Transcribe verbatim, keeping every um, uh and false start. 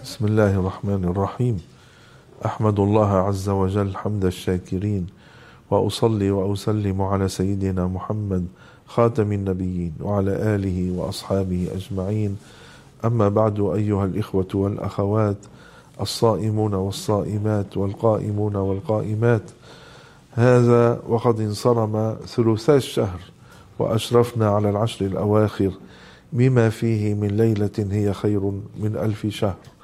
بسم الله الرحمن الرحيم. أحمد الله عز وجل حمد الشاكرين، وأصلي وأسلم على سيدنا محمد خاتم النبيين وعلى آله وأصحابه أجمعين. أما بعد، أيها الإخوة والأخوات الصائمون والصائمات والقائمون والقائمات، هذا وقد انصرم ثلثا الشهر وأشرفنا على العشر الأواخر بما فيه من ليلة هي خير من ألف شهر.